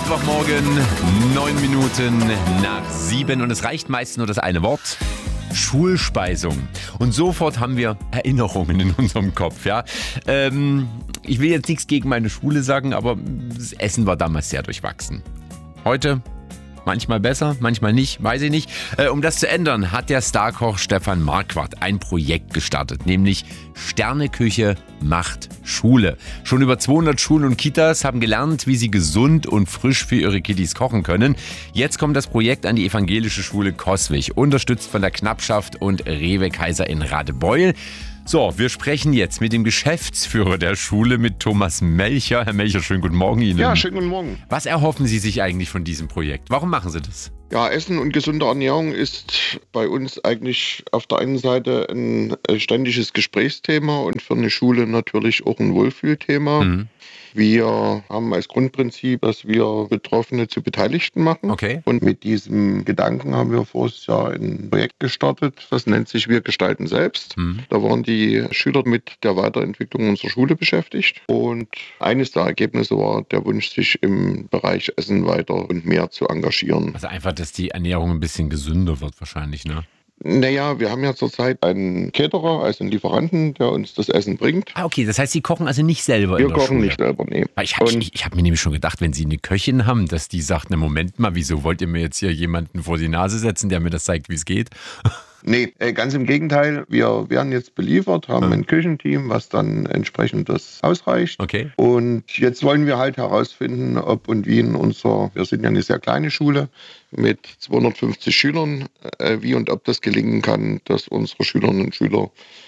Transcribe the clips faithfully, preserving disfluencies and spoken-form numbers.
Mittwochmorgen, neun Minuten nach sieben und es reicht meist nur das eine Wort. Schulspeisung. Und sofort haben wir Erinnerungen in unserem Kopf. Ja? Ähm, ich will jetzt nichts gegen meine Schule sagen, aber das Essen war damals sehr durchwachsen. Heute manchmal besser, manchmal nicht, weiß ich nicht. Äh, um das zu ändern, hat der Starkoch Stefan Marquardt ein Projekt gestartet, nämlich Sterneküche macht Schule. Schon über zweihundert Schulen und Kitas haben gelernt, wie sie gesund und frisch für ihre Kiddies kochen können. Jetzt kommt das Projekt an die evangelische Schule Coswig, unterstützt von der Knappschaft und Rewe Kaiser in Radebeul. So, wir sprechen jetzt mit dem Geschäftsführer der Schule, mit Thomas Melcher. Herr Melcher, schönen guten Morgen Ihnen. Ja, schönen guten Morgen. Was erhoffen Sie sich eigentlich von diesem Projekt? Warum machen Sie das? Ja, Essen und gesunde Ernährung ist bei uns eigentlich auf der einen Seite ein ständiges Gesprächsthema und für eine Schule natürlich auch ein Wohlfühlthema. Mhm. Wir haben als Grundprinzip, dass wir Betroffene zu Beteiligten machen. Okay. Und mit diesem Gedanken haben wir voriges Jahr ein Projekt gestartet, das nennt sich Wir gestalten selbst. Mhm. Da waren die Schüler mit der Weiterentwicklung unserer Schule beschäftigt. Und eines der Ergebnisse war der Wunsch, sich im Bereich Essen weiter und mehr zu engagieren. Also einfach, dass die Ernährung ein bisschen gesünder wird wahrscheinlich, ne? Naja, wir haben ja zurzeit einen Caterer, also einen Lieferanten, der uns das Essen bringt. Ah, okay, das heißt, Sie kochen also nicht selber wir in der kochen Schule? nicht selber, nee. Ich habe ich, ich hab mir nämlich schon gedacht, wenn Sie eine Köchin haben, dass die sagt, na Moment mal, wieso wollt ihr mir jetzt hier jemanden vor die Nase setzen, der mir das zeigt, wie es geht? Nee, ganz im Gegenteil. Wir werden jetzt beliefert, haben ein Küchenteam, was dann entsprechend das ausreicht. Okay. Und jetzt wollen wir halt herausfinden, ob und wie in unserer, wir sind ja eine sehr kleine Schule mit zweihundertfünfzig Schülern, wie und ob das gelingen kann, dass unsere Schülerinnen und Schüler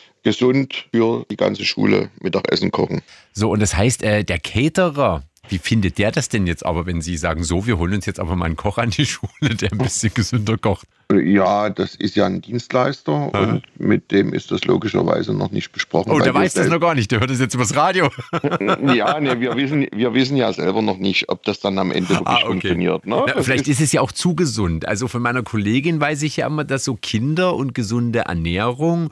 gesund für die ganze Schule Mittagessen kochen. So, und das heißt, äh, der Caterer, wie findet der das denn jetzt aber, wenn Sie sagen, so, wir holen uns jetzt aber mal einen Koch an die Schule, der ein bisschen gesünder kocht? Ja, das ist ja ein Dienstleister Aha. und mit dem ist das logischerweise noch nicht besprochen. Oh, der weiß das noch gar nicht, der hört das jetzt übers Radio. Ja, nee, wir wissen, wir wissen ja selber noch nicht, ob das dann am Ende wirklich ah, okay. funktioniert. Ne? Na, vielleicht ist, ist es ja auch zu gesund. Also von meiner Kollegin weiß ich ja immer, dass so Kinder und gesunde Ernährung,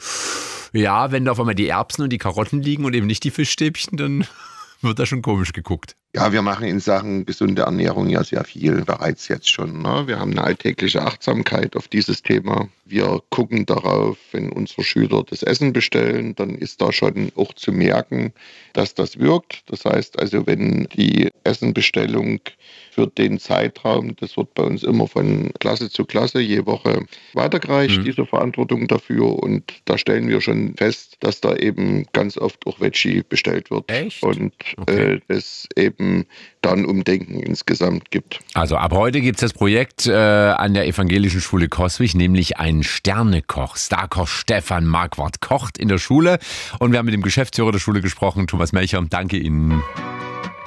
ja, wenn da auf einmal die Erbsen und die Karotten liegen und eben nicht die Fischstäbchen, dann wird da schon komisch geguckt. Ja, wir machen in Sachen gesunde Ernährung ja sehr viel bereits jetzt schon. Ne? Wir haben eine alltägliche Achtsamkeit auf dieses Thema. Wir gucken darauf, wenn unsere Schüler das Essen bestellen, dann ist da schon auch zu merken, dass das wirkt. Das heißt also, wenn die Essenbestellung für den Zeitraum, das wird bei uns immer von Klasse zu Klasse je Woche weitergereicht, mhm. diese Verantwortung dafür. Und da stellen wir schon fest, dass da eben ganz oft auch Veggie bestellt wird. Echt? Und okay. äh, das eben dann Umdenken insgesamt gibt. Also ab heute gibt es das Projekt äh, an der evangelischen Schule Coswig, nämlich ein Sternekoch. Starkoch Stefan Marquardt kocht in der Schule. Und wir haben mit dem Geschäftsführer der Schule gesprochen, Thomas Melcher. Danke Ihnen.